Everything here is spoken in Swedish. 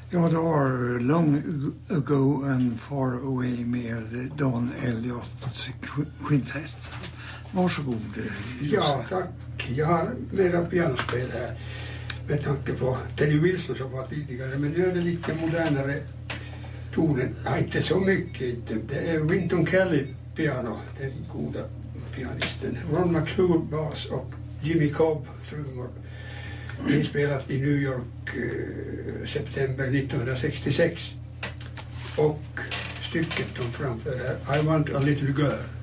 Ja, det var Long Ago and Far Away med Don Elliots kvintett. Varsågod. Ja, tack. Jag har mera pianospel här med tanke på Teddy Wilson som var tidigare. Men nu är det lite modernare tonen. Nej, inte så mycket. Inte. Det är Wynton Kelly piano, den goda pianisten. Ron McClure bas och Jimmy Cobb trummor. Inspelat i New York september 1966. Och stycket de framför är I Want a Little Girl.